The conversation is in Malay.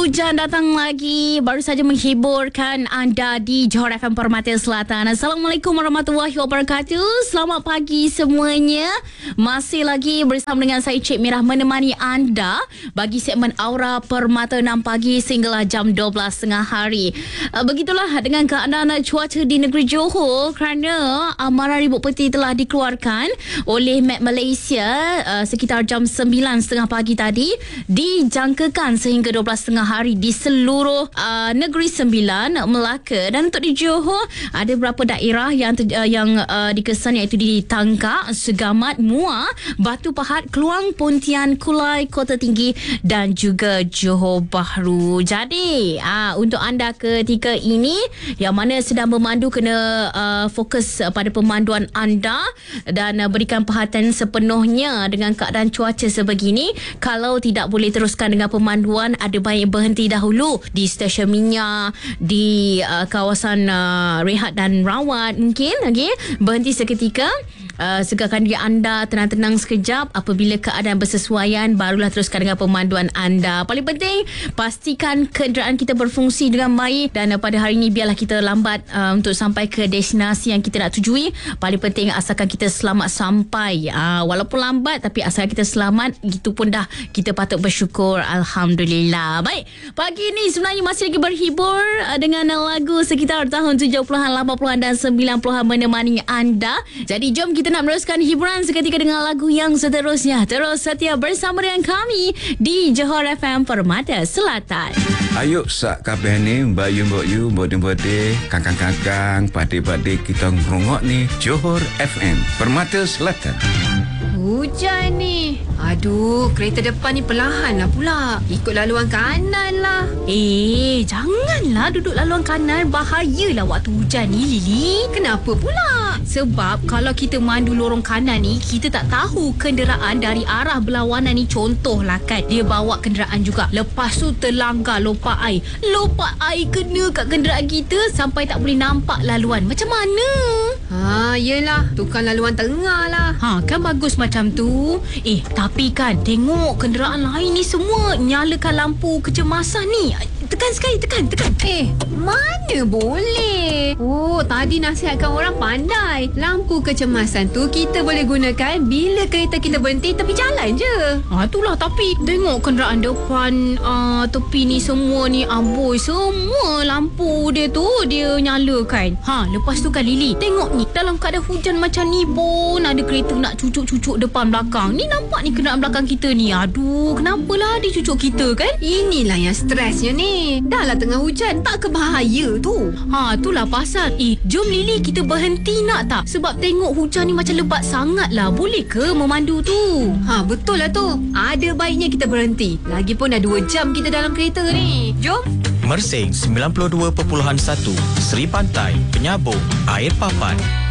Hujan datang lagi, baru saja menghiburkan anda di Johor FM Permata Selatan. Assalamualaikum warahmatullahi wabarakatuh. Selamat pagi semuanya. Masih lagi bersama dengan saya Cik Mirah menemani anda bagi segmen Aura Permata 6 pagi sehinggalah jam 12.30 hari. Begitulah dengan keadaan cuaca di negeri Johor kerana amaran ribut peti telah dikeluarkan oleh Met Malaysia sekitar jam 9.30 pagi tadi, dijangkakan sehingga 12.30 hari di seluruh Negeri Sembilan, Melaka. Dan untuk di Johor ada beberapa daerah yang dikesan, iaitu di Tangkak, Segamat, Muar, Batu Pahat, Kluang, Pontian, Kulai, Kota Tinggi dan juga Johor Bahru. Jadi untuk anda ketika ini yang mana sedang memandu, kena fokus pada pemanduan anda dan berikan perhatian sepenuhnya dengan keadaan cuaca sebegini. Kalau tidak boleh teruskan dengan pemanduan, ada baik berhenti dahulu di stesen minyak, di kawasan rehat dan rawat mungkin, okay? Berhenti seketika, segarkan diri anda, tenang-tenang sekejap. Apabila keadaan bersesuaian, barulah teruskan dengan pemanduan anda. Paling penting, pastikan kenderaan kita berfungsi dengan baik, dan pada hari ini biarlah kita lambat untuk sampai ke destinasi yang kita nak tujui. Paling penting asalkan kita selamat sampai. Walaupun lambat, tapi asalkan kita selamat, itu pun dah kita patut bersyukur. Alhamdulillah. Baik, pagi ini sebenarnya masih lagi berhibur dengan lagu sekitar tahun 70-an, 80-an dan 90-an menemani anda. Jadi jom kita nak meneruskan hiburan seketika dengan lagu yang seterusnya. Terus setia bersama dengan kami di Johor FM Permata Selatan. Ayo sak kabeh ni, mbak yu, bode-bode, kakang-kakang, pade-pade, kita ngerungok ni Johor FM Permata Selatan. Hujan ni. Aduh, kereta depan ni perlahan lah pula. Ikut laluan kanan lah. Janganlah duduk laluan kanan. Bahayalah waktu hujan ni, Lily. Kenapa pula? Sebab kalau kita mandu lorong kanan ni, kita tak tahu kenderaan dari arah berlawanan ni. Contohlah kan, dia bawa kenderaan juga, lepas tu terlanggar lopak air. Lopak air kena kat kenderaan kita sampai tak boleh nampak laluan. Macam mana? Yelah, tukar laluan tengah lah. Kan bagus macam tu. Tapi kan, tengok kenderaan lain ni semua nyalakan lampu kecemasan ni. Tekan sekali, tekan. Mana boleh? Tadi nasihatkan orang pandai. Lampu kecemasan tu kita boleh gunakan bila kereta kita berhenti tepi jalan je. Itulah, tapi tengok kenderaan depan, tepi ni semua ni amboi. Semua lampu dia tu dia nyalakan. Lepas tu kan, Lily, tengok ni, dalam keadaan hujan macam ni pun ada kereta nak cucuk-cucuk depan belakang. Ni nampak ni kenderaan belakang kita ni. Aduh, kenapalah dia cucuk kita kan? Inilah yang stresnya ni. Dah lah tengah hujan, tak kebahaya tu. Itulah pasal. Jom Lily, kita berhenti nak tak? Sebab tengok hujan ni macam lebat sangat lah. Boleh ke memandu tu? Betul lah tu. Ada baiknya kita berhenti. Lagipun dah 2 jam kita dalam kereta ni. Jom. Mersing 92.1, Seri Pantai, Penyabung, Air Papan.